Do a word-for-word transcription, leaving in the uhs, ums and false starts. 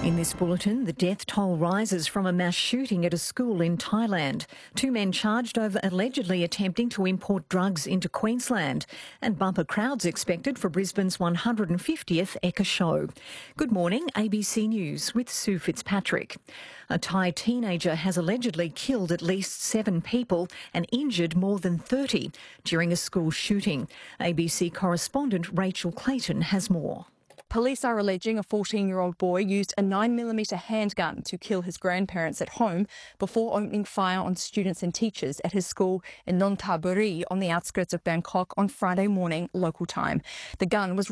In this bulletin, the death toll rises from a mass shooting at a school in Thailand. Two men charged over allegedly attempting to import drugs into Queensland. And bumper crowds expected for Brisbane's one hundred fiftieth Ekka Show. Good morning, A B C News with Sue Fitzpatrick. A Thai teenager has allegedly killed at least seven people and injured more than thirty during a school shooting. A B C correspondent Rachel Clayton has more. Police are alleging a fourteen-year-old boy used a nine millimeter handgun to kill his grandparents at home before opening fire on students and teachers at his school in Nonthaburi on the outskirts of Bangkok on Friday morning local time. The gun was